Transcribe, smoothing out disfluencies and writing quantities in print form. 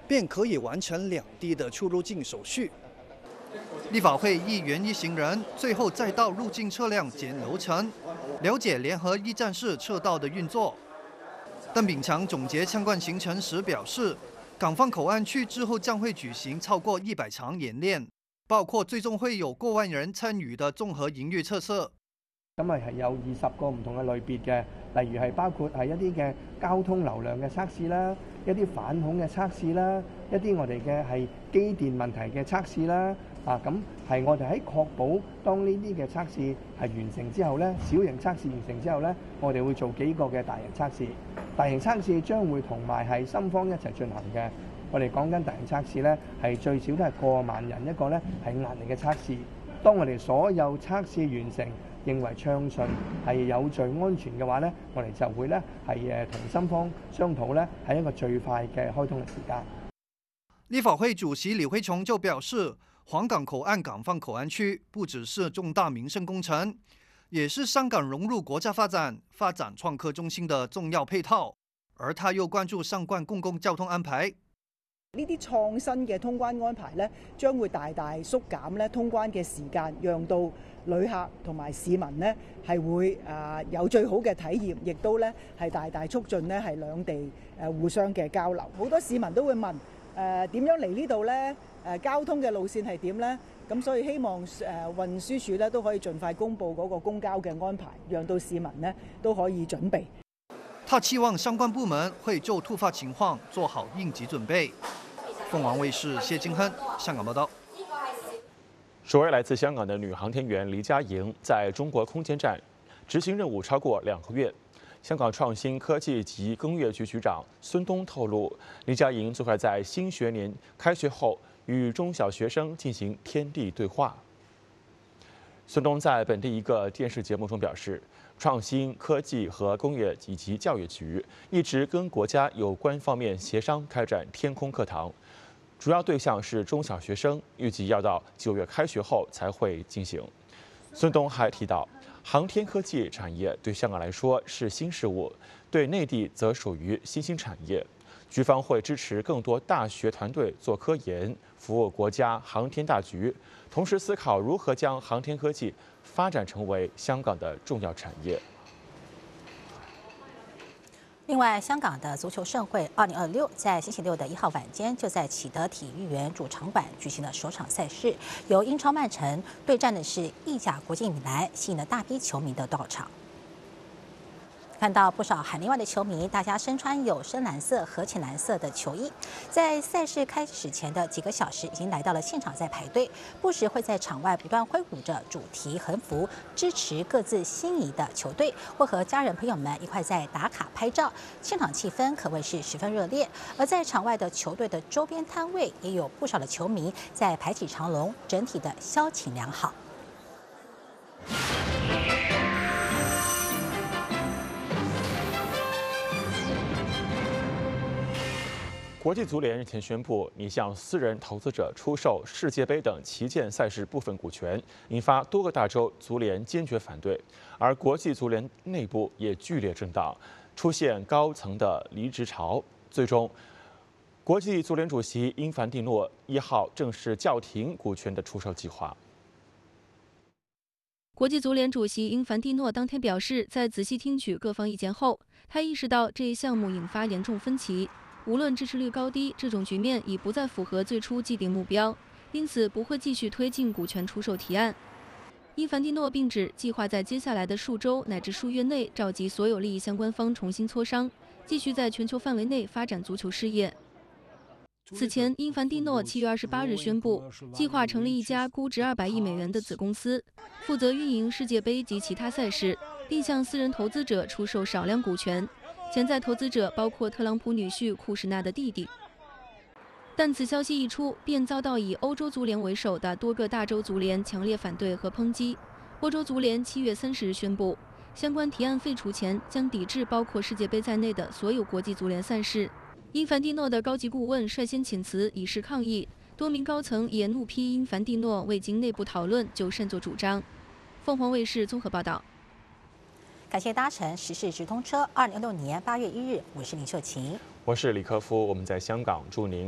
便可以完成两地的出入境手续。 立法会一员一行人最后再到入境车辆检流程，了解联合一站式车道的运作。邓炳强总结相关行程时表示，港方口岸区之後將會舉行超過100場演練，包括最終會有過萬人參與的綜合營運測試。 咁係有20個唔同嘅類別嘅，例如係包括係一啲嘅交通流量嘅測試啦，一啲反恐嘅測試啦，一啲我哋嘅係機電問題嘅測試啦。咁係我哋喺確保當呢啲嘅測試係完成之後咧，小型測試完成之後咧，我哋會做幾個嘅大型測試。大型測試將會同埋係深方一齊進行嘅。我哋講緊大型測試咧，係最少都係過萬人一個咧係壓力嘅測試。當我哋所有測試完成，認為暢順係有序安全嘅話咧，我哋就會咧係同深方商討咧係一個最快嘅開通嘅時間。 立法會主席李慧瓊就表示，皇港口岸港方口岸區不只是重大民生工程，也是香港融入國家發展創科中心的重要配套。而他又關注相關公共交通安排。 呢啲創新嘅通關安排咧，將會大大縮減咧通關嘅時間，讓到旅客同埋市民咧係會有最好嘅體驗，亦都咧係大大促進咧係兩地互相嘅交流。好多市民都會問點樣嚟呢度咧？交通嘅路線係點咧？咁所以希望運輸署咧都可以盡快公布嗰個公交嘅安排，讓到市民咧都可以準備。 他期望相關部門會就突發情況做好應急準備。鳳凰衛視謝金亨香港報道。 首位來自香港的女航天員黎佳瑩在中國空間站執行任務超過2個月。香港創新科技及工業局局長孫東透露，黎佳瑩最快在新學年開學後與中小學生進行天地對話。孫東在本地一個電視節目中表示，創新科技和工業以及教育局一直跟國家有關方面協商開展天空課堂，主要對象是中小學生，預計要到9月開學後才會進行。孫東還提到，航天科技產業對香港來說是新事物，對內地則屬於新興產業。局方會支持更多大學團隊做科研，服務國家航天大局，同時思考如何將航天科技發展成為香港的重要產業。 另外，香港的足球盛會2026在星期六的1號晚間就在啟德體育園主場館舉行了首場賽事，由英超曼城對戰的是意甲國際米蘭，吸引了大批球迷的到場。看到不少海內外的球迷，大家身穿有深藍色和淺藍色的球衣，在賽事開始前的幾個小時已經來到了現場在排隊，不時會在場外不斷揮舞着主題橫幅，支持各自心儀的球隊，或和家人朋友們一塊在打卡拍照，現場氣氛可謂是十分熱烈。而在場外的球隊的周邊攤位，也有不少的球迷在排起長龍，整體的銷情良好。 國際足聯日前宣布，擬向私人投資者出售世界盃等旗艦賽事部分股權，引發多個大洲足聯堅決反對。而國際足聯內部也劇烈震盪，出現高層的離職潮。最終，國際足聯主席英凡蒂諾1號正式叫停股權的出售計劃。 國際足聯主席英凡蒂諾當天表示，在仔細聽取各方意見後，他意識到這一項目引發嚴重分歧。無論支持率高低，這種局面已不再符合最初既定目標，因此不會繼續推進股權出售提案。英凡蒂諾並指，計劃在接下來的數週乃至數月內召集所有利益相關方重新磋商，繼續在全球範圍內發展足球事業。此前，英凡蒂諾7月28日宣布，計劃成立一家估值200億美元的子公司，負責運營世界盃及其他賽事，並向私人投資者出售少量股權。潛在投資者包括特朗普女婿庫什納的弟弟，但此消息一出，便遭到以歐洲足聯為首的多個大洲足聯強烈反對和抨擊。歐洲足聯7月30日宣布，相關提案廢除前將抵制包括世界盃在內的所有國際足聯賽事。英凡蒂諾的高級顧問率先請辭以示抗議，多名高層也怒批英凡蒂諾未經內部討論就擅作主張。鳳凰衛視綜合報道。 感謝搭乘時事直通車。2026年8月1日，我是林秀琴， 我是李克夫，我們在香港，祝您